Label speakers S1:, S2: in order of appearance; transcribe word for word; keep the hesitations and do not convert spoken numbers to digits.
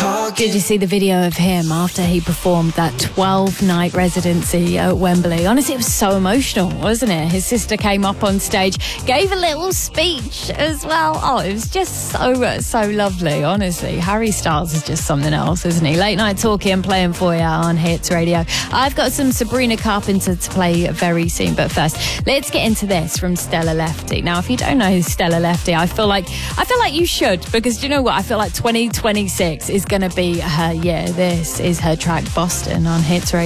S1: talking.
S2: Did you see the video of him after he performed that twelve-night residency at Wembley? Honestly, it was so emotional, wasn't it? His sister came up on stage, gave a little speech as well. Oh, it was just so, so lovely, honestly. Harry Styles is just something else, isn't he? Late Night Talking, playing for you on Hits Radio. I've got some Sabrina Carpenter to play very soon, but first, let's get into this from Stella Lefty. Now, if you don't know who's Stella Lefty, I feel like I feel like you should, because do you know what? I feel like twenty twenty-six is going to be her year. This is her track Boston on Hits Radio.